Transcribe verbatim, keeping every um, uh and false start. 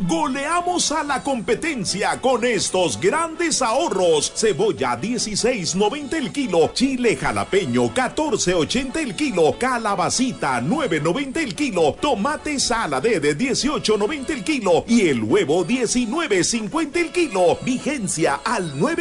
Goleamos a la competencia con estos grandes ahorros. Cebolla dieciséis noventa el kilo, chile jalapeño catorce ochenta el kilo, calabacita nueve noventa el kilo, tomate saladé de dieciocho noventa el kilo y el huevo diecinueve cincuenta el kilo. Vigencia al nueve